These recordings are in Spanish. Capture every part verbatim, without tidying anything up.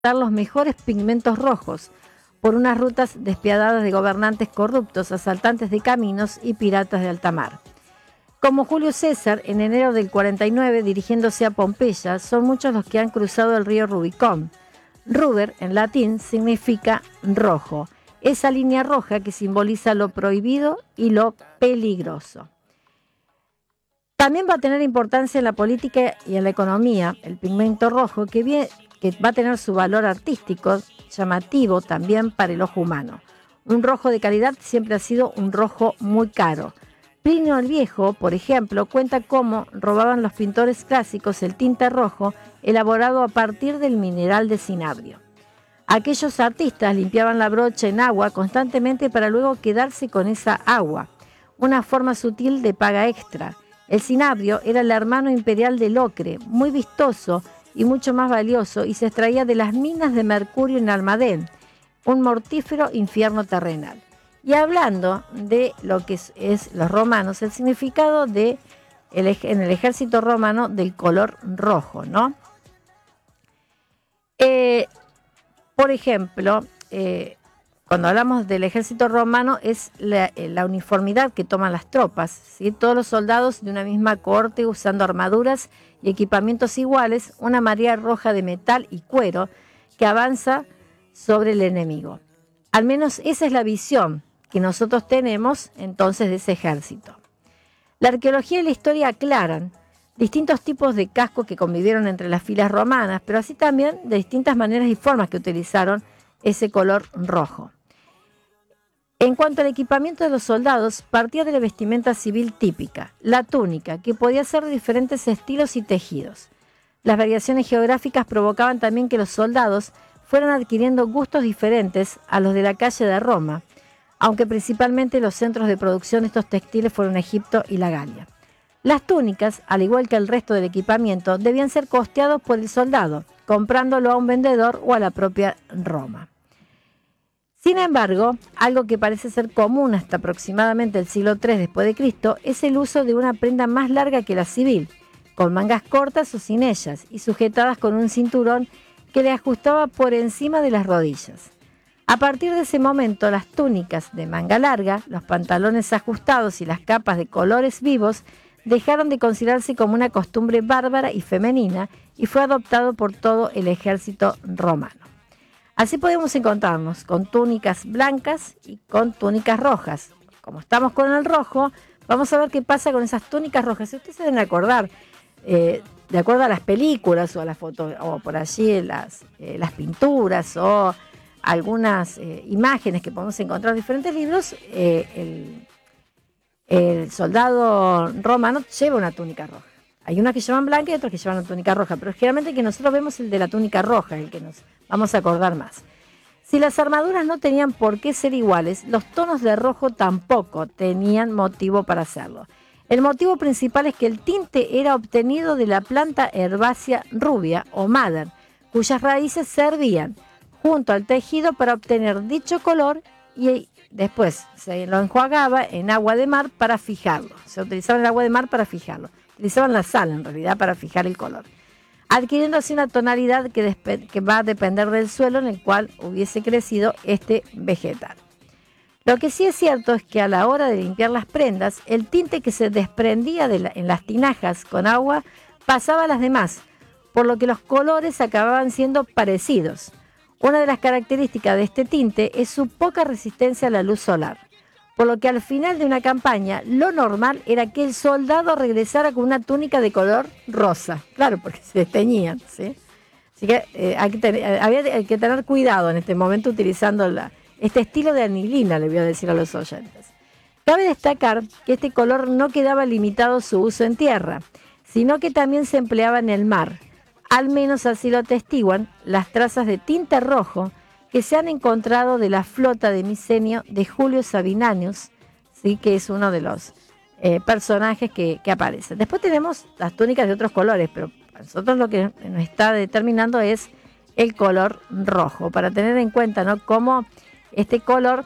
los mejores pigmentos rojos por unas rutas despiadadas de gobernantes corruptos, asaltantes de caminos y piratas de alta mar. Como Julio César, en enero del cuarenta y nueve, dirigiéndose a Pompeya, son muchos los que han cruzado el río Rubicón. Ruber, en latín, significa rojo, esa línea roja que simboliza lo prohibido y lo peligroso. También va a tener importancia en la política y en la economía el pigmento rojo, que, bien, que va a tener su valor artístico llamativo también para el ojo humano. Un rojo de calidad siempre ha sido un rojo muy caro. Plinio el Viejo, por ejemplo, cuenta cómo robaban los pintores clásicos el tinte rojo elaborado a partir del mineral de cinabrio. Aquellos artistas limpiaban la brocha en agua constantemente para luego quedarse con esa agua, una forma sutil de paga extra. El cinabrio era el hermano imperial del ocre, muy vistoso y mucho más valioso, y se extraía de las minas de mercurio en Almadén, un mortífero infierno terrenal. Y hablando de lo que es, es los romanos, el significado de el, en el ejército romano del color rojo, ¿no? Eh, por ejemplo, eh, cuando hablamos del ejército romano es la, la uniformidad que toman las tropas, ¿sí? Todos los soldados de una misma cohorte usando armaduras y equipamientos iguales, una marea roja de metal y cuero que avanza sobre el enemigo. Al menos esa es la visión que nosotros tenemos entonces de ese ejército. La arqueología y la historia aclaran distintos tipos de casco que convivieron entre las filas romanas, pero así también de distintas maneras y formas que utilizaron ese color rojo. En cuanto al equipamiento de los soldados, partía de la vestimenta civil típica, la túnica, que podía ser de diferentes estilos y tejidos. Las variaciones geográficas provocaban también que los soldados fueran adquiriendo gustos diferentes a los de la calle de Roma, aunque principalmente los centros de producción de estos textiles fueron Egipto y la Galia. Las túnicas, al igual que el resto del equipamiento, debían ser costeados por el soldado, comprándolo a un vendedor o a la propia Roma. Sin embargo, algo que parece ser común hasta aproximadamente el siglo tercero después de Cristo es el uso de una prenda más larga que la civil, con mangas cortas o sin ellas y sujetadas con un cinturón que le ajustaba por encima de las rodillas. A partir de ese momento, las túnicas de manga larga, los pantalones ajustados y las capas de colores vivos dejaron de considerarse como una costumbre bárbara y femenina y fue adoptado por todo el ejército romano. Así podemos encontrarnos con túnicas blancas y con túnicas rojas. Como estamos con el rojo, vamos a ver qué pasa con esas túnicas rojas. Si ustedes se deben acordar, eh, de acuerdo a las películas o a las fotos, o por allí las, eh, las pinturas o algunas eh, imágenes que podemos encontrar en diferentes libros, eh, el, el soldado romano lleva una túnica roja. Hay unas que llevan blanca y otras que llevan una túnica roja, pero generalmente el que nosotros vemos es el de la túnica roja, el que nos vamos a acordar más. Si las armaduras no tenían por qué ser iguales, los tonos de rojo tampoco tenían motivo para hacerlo. El motivo principal es que el tinte era obtenido de la planta herbácea rubia o madder, cuyas raíces servían junto al tejido para obtener dicho color y después se lo enjuagaba en agua de mar para fijarlo. Se utilizaba el agua de mar para fijarlo. Utilizaban la sal en realidad para fijar el color, adquiriendo así una tonalidad que, que va a depender del suelo en el cual hubiese crecido este vegetal. Lo que sí es cierto es que a la hora de limpiar las prendas, el tinte que se desprendía de la, en las tinajas con agua pasaba a las demás, por lo que los colores acababan siendo parecidos. Una de las características de este tinte es su poca resistencia a la luz solar, por lo que al final de una campaña lo normal era que el soldado regresara con una túnica de color rosa, claro, porque se desteñían, ¿sí? Así que eh, hay que tener, había que tener cuidado en este momento utilizando la, este estilo de anilina, le voy a decir a los oyentes. Cabe destacar que este color no quedaba limitado su uso en tierra, sino que también se empleaba en el mar. Al menos así lo atestiguan las trazas de tinte rojo que se han encontrado de la flota de Micenio de Julio Sabinanus, ¿sí? Que es uno de los eh, personajes que, que aparecen. Después tenemos las túnicas de otros colores, pero para nosotros lo que nos está determinando es el color rojo, para tener en cuenta, ¿no?, cómo este color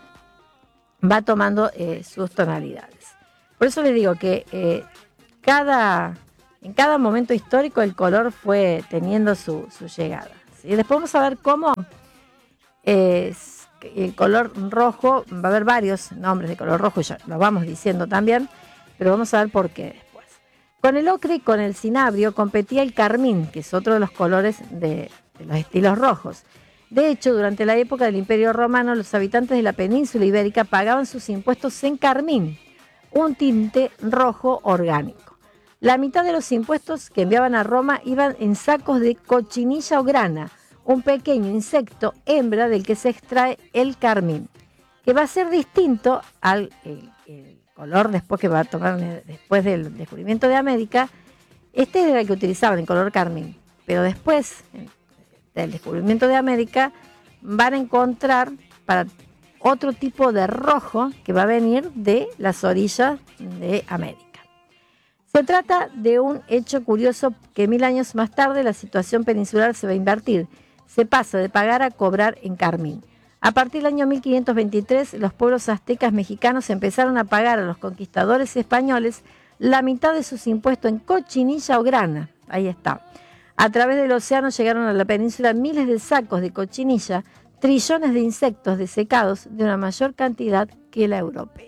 va tomando eh, sus tonalidades. Por eso les digo que eh, cada... En cada momento histórico el color fue teniendo su, su llegada, ¿sí? Después vamos a ver cómo eh, el color rojo, va a haber varios nombres de color rojo, ya lo vamos diciendo también, pero vamos a ver por qué después. Con el ocre y con el cinabrio competía el carmín, que es otro de los colores de, de los estilos rojos. De hecho, durante la época del Imperio Romano, los habitantes de la península ibérica pagaban sus impuestos en carmín, un tinte rojo orgánico. La mitad de los impuestos que enviaban a Roma iban en sacos de cochinilla o grana, un pequeño insecto hembra del que se extrae el carmín, que va a ser distinto al el, el color después que va a tomar después del descubrimiento de América. Este era el que utilizaban, el color carmín, pero después del descubrimiento de América van a encontrar para otro tipo de rojo que va a venir de las orillas de América. Se trata de un hecho curioso que mil años más tarde la situación peninsular se va a invertir. Se pasa de pagar a cobrar en carmín. A partir del año mil quinientos veintitrés, los pueblos aztecas mexicanos empezaron a pagar a los conquistadores españoles la mitad de sus impuestos en cochinilla o grana. Ahí está. A través del océano llegaron a la península miles de sacos de cochinilla, trillones de insectos desecados de una mayor cantidad que la europea.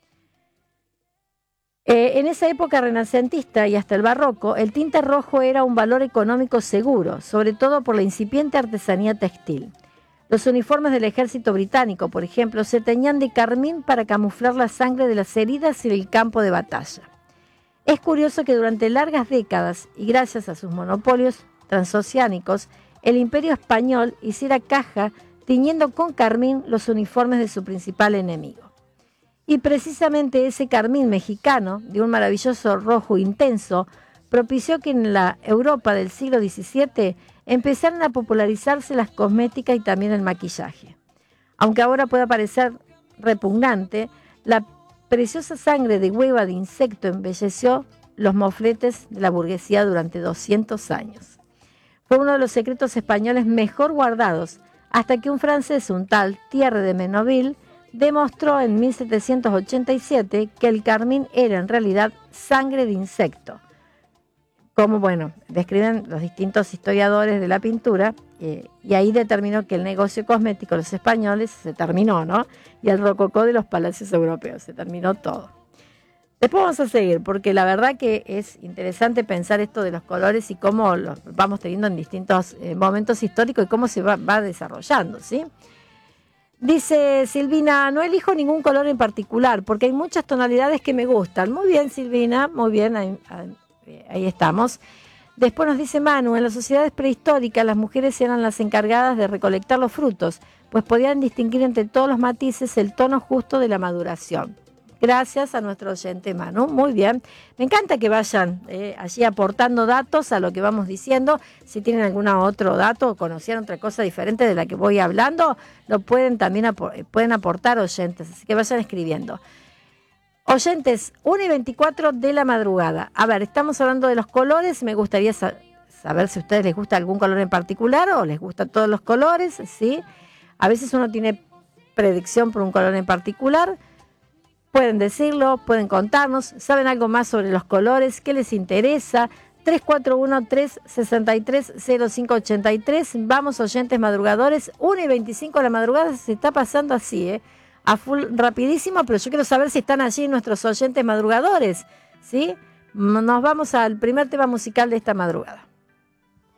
Eh, en esa época renacentista y hasta el barroco, el tinte rojo era un valor económico seguro, sobre todo por la incipiente artesanía textil. Los uniformes del ejército británico, por ejemplo, se teñían de carmín para camuflar la sangre de las heridas en el campo de batalla. Es curioso que durante largas décadas, y gracias a sus monopolios transoceánicos, el Imperio Español hiciera caja tiñendo con carmín los uniformes de su principal enemigo. Y precisamente ese carmín mexicano, de un maravilloso rojo intenso, propició que en la Europa del siglo diecisiete empezaran a popularizarse las cosméticas y también el maquillaje. Aunque ahora pueda parecer repugnante, la preciosa sangre de hueva de insecto embelleció los mofletes de la burguesía durante doscientos años. Fue uno de los secretos españoles mejor guardados, hasta que un francés, un tal Thierry de Menonville, demostró en mil setecientos ochenta y siete que el carmín era en realidad sangre de insecto. Como, bueno, describen los distintos historiadores de la pintura, eh, y ahí determinó que el negocio cosmético de los españoles se terminó, ¿no? Y el rococó de los palacios europeos, se terminó todo. Después vamos a seguir, porque la verdad que es interesante pensar esto de los colores y cómo los vamos teniendo en distintos eh, momentos históricos y cómo se va, va desarrollando, ¿sí? Dice Silvina, no elijo ningún color en particular, porque hay muchas tonalidades que me gustan. Muy bien, Silvina, muy bien, ahí, ahí estamos. Después nos dice Manu, en las sociedades prehistóricas las mujeres eran las encargadas de recolectar los frutos, pues podían distinguir entre todos los matices el tono justo de la maduración. Gracias a nuestro oyente Manu, muy bien. Me encanta que vayan eh, allí aportando datos a lo que vamos diciendo. Si tienen algún otro dato o conocieron otra cosa diferente de la que voy hablando, lo pueden también ap- pueden aportar oyentes, así que vayan escribiendo. Oyentes, una y veinticuatro de la madrugada. A ver, estamos hablando de los colores. Me gustaría sa- saber si a ustedes les gusta algún color en particular o les gustan todos los colores, ¿sí? A veces uno tiene predicción por un color en particular. Pueden decirlo, pueden contarnos. ¿Saben algo más sobre los colores? ¿Qué les interesa? tres cuatro uno, tres seis tres, cero cinco ocho tres. Vamos, oyentes madrugadores. una y veinticinco de la madrugada se está pasando así, ¿eh? A full, rapidísimo, pero yo quiero saber si están allí nuestros oyentes madrugadores, ¿sí? Nos vamos al primer tema musical de esta madrugada.